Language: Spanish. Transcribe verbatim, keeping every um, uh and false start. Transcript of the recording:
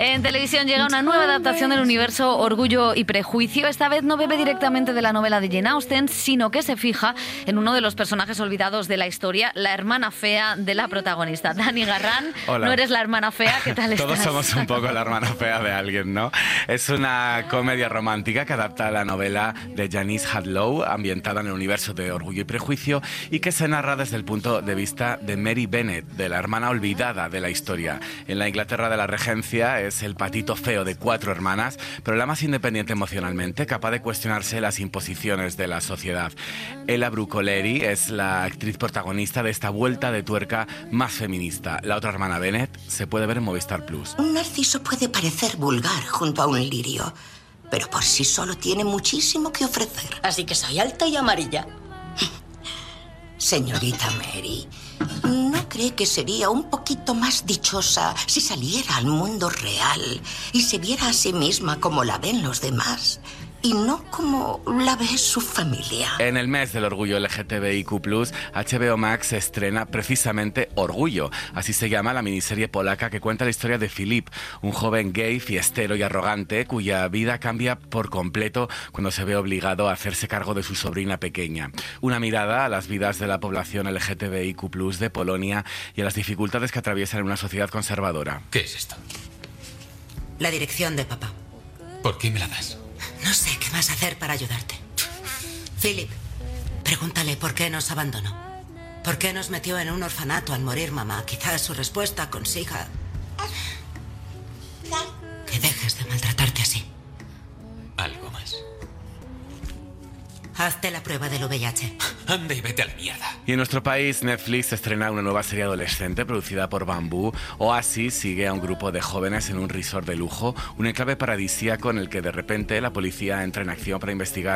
En televisión llega una nueva adaptación del universo Orgullo y Prejuicio. Esta vez no bebe directamente de la novela de Jane Austen, sino que se fija en uno de los personajes olvidados de la historia, la hermana fea de la protagonista. Dani Garrán, Hola. no eres la hermana fea, ¿qué tal estás? Todos somos un poco la hermana fea de alguien, ¿no? Es una comedia romántica que adapta la novela de Janice Hadlow, ambientada en el universo de Orgullo y Prejuicio, y que se narra desde el punto de vista de Mary Bennet, de la hermana olvidada de la historia. En la Inglaterra de la Regencia es el patito feo de cuatro hermanas, pero la más independiente emocionalmente, capaz de cuestionarse las imposiciones de la sociedad. Ella Brucoleri es la actriz protagonista de esta vuelta de tuerca más feminista. La otra hermana Bennet se puede ver en Movistar Plus. Un narciso puede parecer vulgar junto a un lirio, pero por sí solo tiene muchísimo que ofrecer. Así que soy alta y amarilla. Señorita Mary, ¿no cree que sería un poquito más dichosa si saliera al mundo real y se viera a sí misma como la ven los demás y no como la ve su familia? En el mes del orgullo L G T B I Q plus, H B O Max estrena precisamente Orgullo. Así se llama la miniserie polaca que cuenta la historia de Filip, un joven gay, fiestero y arrogante, cuya vida cambia por completo cuando se ve obligado a hacerse cargo de su sobrina pequeña. Una mirada a las vidas de la población L G T B I Q plus de Polonia y a las dificultades que atraviesan en una sociedad conservadora. ¿Qué es esto? La dirección de papá. ¿Por qué me la das? No sé qué vas a hacer para ayudarte. Philip, pregúntale por qué nos abandonó. ¿Por qué nos metió en un orfanato al morir mamá? Quizás su respuesta consiga que dejes de maltratarte así. ¿Algo más? Hazte la prueba del V I H. Anda y vete a la mierda. Y en nuestro país, Netflix estrena una nueva serie adolescente producida por Bambú. Oasis sigue a un grupo de jóvenes en un resort de lujo, un enclave paradisíaco en el que de repente la policía entra en acción para investigar